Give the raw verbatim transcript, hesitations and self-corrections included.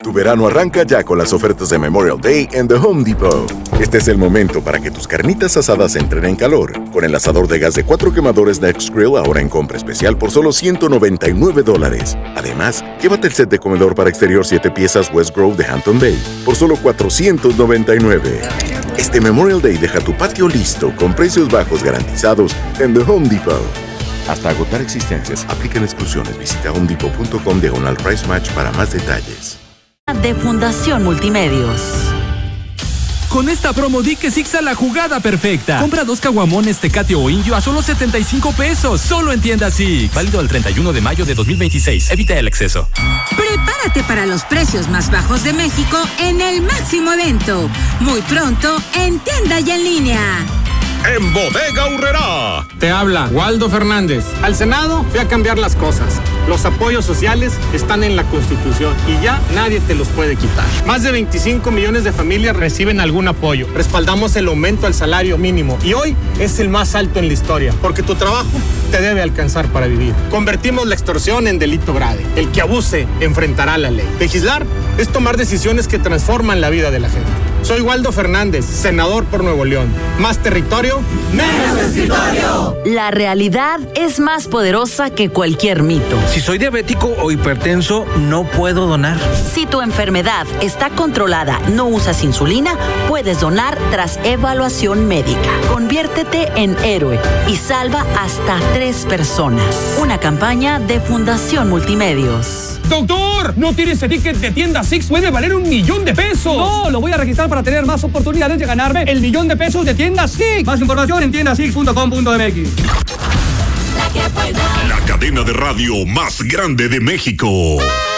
Tu verano arranca ya con las ofertas de Memorial Day en The Home Depot. Este es el momento para que tus carnitas asadas entren en calor. Con el asador de gas de cuatro quemadores Next Grill ahora en compra especial por solo ciento noventa y nueve dólares. Además, llévate el set de comedor para exterior siete piezas West Grove de Hampton Bay por solo cuatrocientos noventa y nueve. Este Memorial Day deja tu patio listo con precios bajos garantizados en The Home Depot. Hasta agotar existencias, aplican exclusiones. Visita homedepot.com diagonal price match para más detalles. De Fundación Multimedios. Con esta promo di que Sixa la jugada perfecta. Compra dos caguamones Tecate o Indio a solo setenta y cinco pesos. Solo en tienda Six. Válido el treinta y uno de mayo de dos mil veintiséis. Evita el exceso. Prepárate para los precios más bajos de México en el máximo evento. Muy pronto en tienda y en línea. En Bodega Aurrerá. Te habla Waldo Fernández. Al Senado fui a cambiar las cosas. Los apoyos sociales están en la Constitución y ya nadie te los puede quitar. Más de veinticinco millones de familias reciben algún apoyo. Respaldamos el aumento al salario mínimo y hoy es el más alto en la historia, porque tu trabajo te debe alcanzar para vivir. Convertimos la extorsión en delito grave. El que abuse enfrentará la ley. Legislar es tomar decisiones que transforman la vida de la gente. Soy Waldo Fernández, senador por Nuevo León. Más territorio, menos escritorio. La realidad es más poderosa que cualquier mito. Si soy diabético o hipertenso, no puedo donar. Si tu enfermedad está controlada, no usas insulina, puedes donar tras evaluación médica. Conviértete en héroe y salva hasta tres personas. Una campaña de Fundación Multimedios. ¡Doctor! ¿No tienes ese ticket de tienda Six? ¡Puede valer un millón de pesos! No, lo voy a registrar para tener más oportunidades de ganarme el millón de pesos de tienda Six. Más información en tienda six punto com punto m x. La cadena de radio más grande de México.